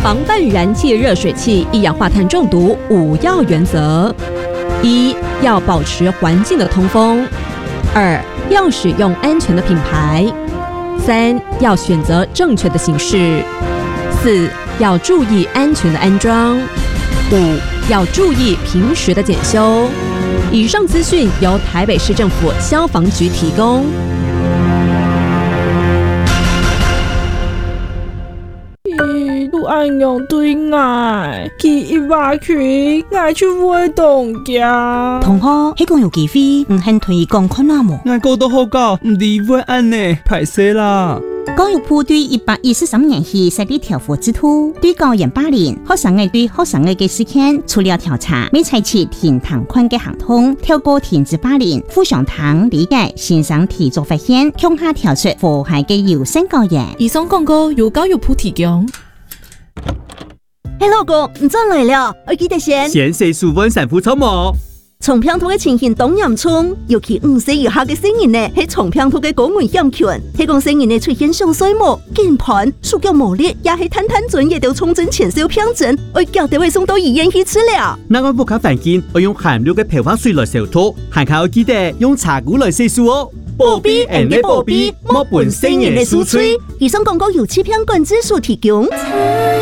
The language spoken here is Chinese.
防范燃气热水器一氧化碳中毒5要原则：1. 要保持环境的通风；2. 要使用安全的品牌；3. 要选择正确的形式；4. 要注意安全的安装；5. 要注意平时的检修。以上资讯由台北市政府消防局提供。 都按用对爱，去一百群，爱去活动家。 同学，迄个有机会，很推广看下无？ 俺个都好搞，唔离会安呢，歹势啦。 教育部对113年起设立调查制度，对教员霸凌、学生的对学生的事件，除了调查，未采取停堂款的行动，透过停止霸凌、互相谈理解、欣赏提出发现，向下调出祸害的优先教员。 以上广告由教育部提供。 嘿，老公，你转来了，我记得先谁书本sản phụ草模？ 重病兔的情形当严重，尤其5歲以下的成人呢，係重病兔的高危險群。係講成人呢出現上水毛、肩盤、手腳無力，也係攤攤準，也都重症前兆病症，我叫佢送到醫院去治療。 那我不卡反見，我用含氯的漂髮水來消毒，還靠記得用茶壺來洗漱哦。 保庇人的保庇，莫本成人的輸吹。以上廣告由欺騙管制所提供。